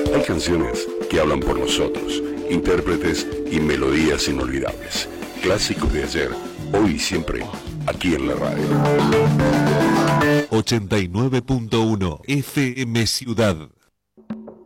Hay canciones que hablan por nosotros, intérpretes y melodías inolvidables. Clásicos de ayer, hoy y siempre, aquí en la radio. 89.1 FM Ciudad.